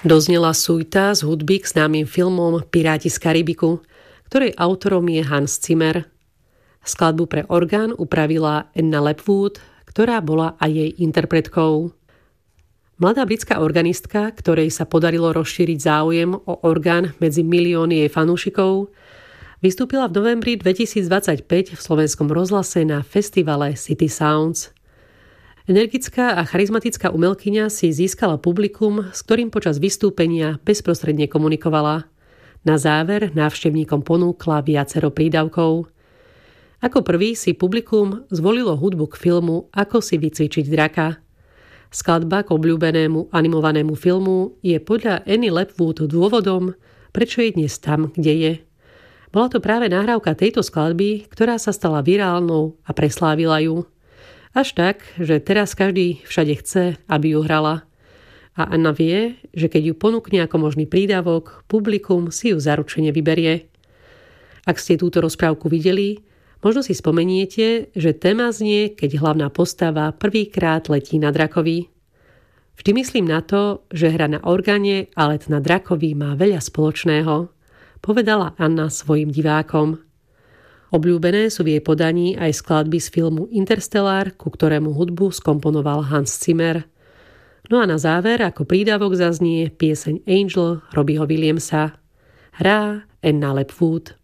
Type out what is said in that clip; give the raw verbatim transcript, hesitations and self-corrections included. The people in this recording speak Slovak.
Doznela suita z hudby k známym filmom Piráti z Karibiku, ktorej autorom je Hans Zimmer. Skladbu pre orgán upravila Anna Lepwood, ktorá bola aj jej interpretkou. Mladá britská organistka, ktorej sa podarilo rozšíriť záujem o orgán medzi milióny jej fanúšikov, vystúpila v novembri dvetisícdvadsaťpäť v slovenskom rozhlase na festivale City Sounds. Energická a charizmatická umelkyňa si získala publikum, s ktorým počas vystúpenia bezprostredne komunikovala. Na záver návštevníkom ponúkla viacero prídavkov. Ako prvý si publikum zvolilo hudbu k filmu Ako si vycvičiť draka. Skladba k obľúbenému animovanému filmu je podľa Anny Lepwood dôvodom, prečo je dnes tam, kde je. Bola to práve nahrávka tejto skladby, ktorá sa stala virálnou a preslávila ju. Až tak, že teraz každý všade chce, aby ju hrala. A Anna vie, že keď ju ponúkne ako možný prídavok, publikum si ju zaručene vyberie. Ak ste túto rozprávku videli, možno si spomeniete, že téma znie, keď hlavná postava prvýkrát letí na drakovi. Vždy myslím na to, že hra na orgáne a let na drakovi má veľa spoločného, povedala Anna svojim divákom. Obľúbené sú v jej podaní aj skladby z filmu Interstellar, ku ktorému hudbu skomponoval Hans Zimmer. No a na záver ako prídavok zaznie pieseň Angel Robbieho Williamsa. Hrá Anna Lepwood.